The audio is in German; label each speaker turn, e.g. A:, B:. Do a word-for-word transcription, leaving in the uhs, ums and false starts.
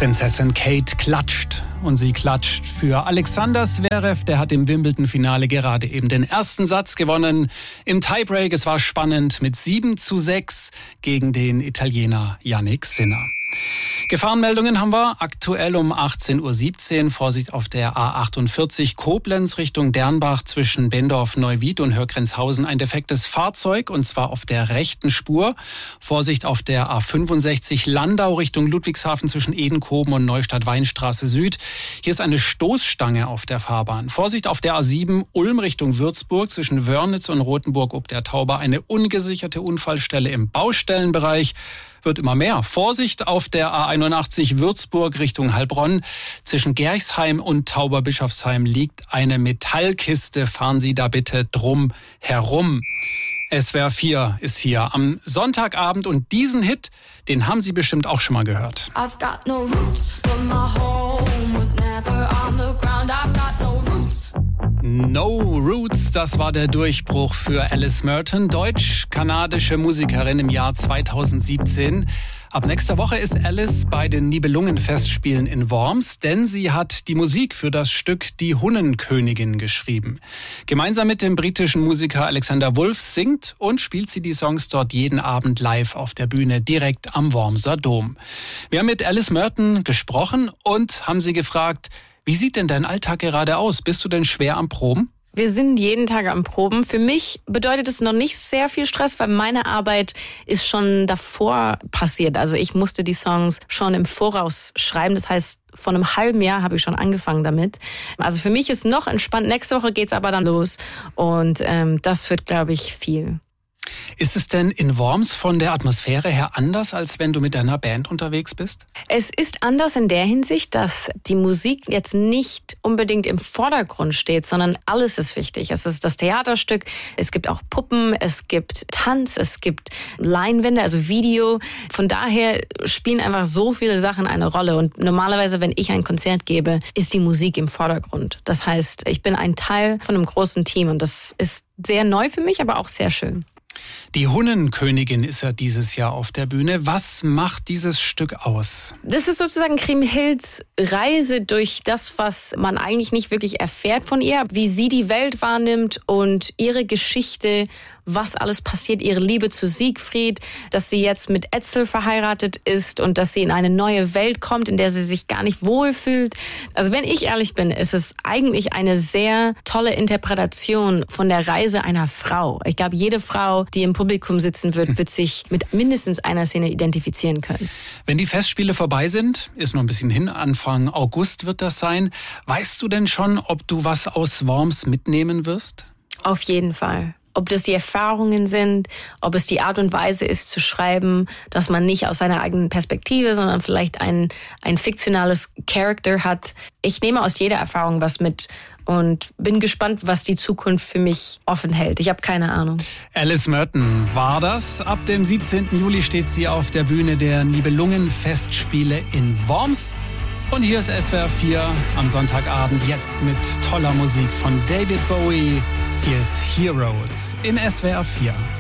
A: Prinzessin Kate klatscht. Und sie klatscht für Alexander Zverev. Der hat im Wimbledon-Finale gerade eben den ersten Satz gewonnen. Im Tiebreak, es war spannend, mit sieben zu sechs gegen den Italiener Jannik Sinner. Gefahrenmeldungen haben wir aktuell um achtzehn Uhr siebzehn. Vorsicht auf der A achtundvierzig Koblenz Richtung Dernbach zwischen Bendorf-Neuwied und Hörgrenzhausen. Ein defektes Fahrzeug und zwar auf der rechten Spur. Vorsicht auf der A fünfundsechzig Landau Richtung Ludwigshafen zwischen Edenkoben und Neustadt-Weinstraße Süd. Hier ist eine Stoßstange auf der Fahrbahn. Vorsicht auf der A sieben Ulm Richtung Würzburg zwischen Wörnitz und Rothenburg ob der Tauber. Eine ungesicherte Unfallstelle im Baustellenbereich. Wird immer mehr. Vorsicht auf der A einundachtzig Würzburg Richtung Heilbronn. Zwischen Gerchsheim und Tauberbischofsheim liegt eine Metallkiste. Fahren Sie da bitte drum herum. S W R vier ist hier am Sonntagabend und diesen Hit, den haben Sie bestimmt auch schon mal gehört. I've got no roots, but my home was never on the ground. I've got no roots. No Roots, das war der Durchbruch für Alice Merton, deutsch-kanadische Musikerin im Jahr zweitausendsiebzehn. Ab nächster Woche ist Alice bei den Nibelungenfestspielen in Worms, denn sie hat die Musik für das Stück Die Hunnenkönigin geschrieben. Gemeinsam mit dem britischen Musiker Alexander Wulff singt und spielt sie die Songs dort jeden Abend live auf der Bühne direkt am Wormser Dom. Wir haben mit Alice Merton gesprochen und haben sie gefragt, wie sieht denn dein Alltag gerade aus? Bist du denn schwer am Proben?
B: Wir sind jeden Tag am Proben. Für mich bedeutet es noch nicht sehr viel Stress, weil meine Arbeit ist schon davor passiert. Also ich musste die Songs schon im Voraus schreiben. Das heißt, vor einem halben Jahr habe ich schon angefangen damit. Also für mich ist noch entspannt. Nächste Woche geht's aber dann los. Und ähm, das wird, glaube ich, viel.
A: Ist es denn in Worms von der Atmosphäre her anders, als wenn du mit deiner Band unterwegs bist?
B: Es ist anders in der Hinsicht, dass die Musik jetzt nicht unbedingt im Vordergrund steht, sondern alles ist wichtig. Es ist das Theaterstück, es gibt auch Puppen, es gibt Tanz, es gibt Leinwände, also Video. Von daher spielen einfach so viele Sachen eine Rolle. Und normalerweise, wenn ich ein Konzert gebe, ist die Musik im Vordergrund. Das heißt, ich bin ein Teil von einem großen Team und das ist sehr neu für mich, aber auch sehr schön.
A: Die Hunnenkönigin ist ja dieses Jahr auf der Bühne. Was macht dieses Stück aus?
B: Das ist sozusagen Kriemhilds Reise durch das, was man eigentlich nicht wirklich erfährt von ihr, wie sie die Welt wahrnimmt und ihre Geschichte, was alles passiert, ihre Liebe zu Siegfried, dass sie jetzt mit Etzel verheiratet ist und dass sie in eine neue Welt kommt, in der sie sich gar nicht wohlfühlt. Also wenn ich ehrlich bin, ist es eigentlich eine sehr tolle Interpretation von der Reise einer Frau. Ich glaube, jede Frau, die im Publikum sitzen wird, wird sich mit mindestens einer Szene identifizieren können.
A: Wenn die Festspiele vorbei sind, ist noch ein bisschen hin, Anfang August wird das sein. Weißt du denn schon, ob du was aus Worms mitnehmen wirst?
B: Auf jeden Fall. Ob das die Erfahrungen sind, ob es die Art und Weise ist zu schreiben, dass man nicht aus seiner eigenen Perspektive, sondern vielleicht ein, ein fiktionales Charakter hat. Ich nehme aus jeder Erfahrung was mit und bin gespannt, was die Zukunft für mich offen hält. Ich habe keine Ahnung.
A: Alice Merton war das. Ab dem siebzehnten Juli steht sie auf der Bühne der Nibelungenfestspiele in Worms. Und hier ist S W R vier am Sonntagabend, jetzt mit toller Musik von David Bowie. Hier ist Heroes in S W R vier.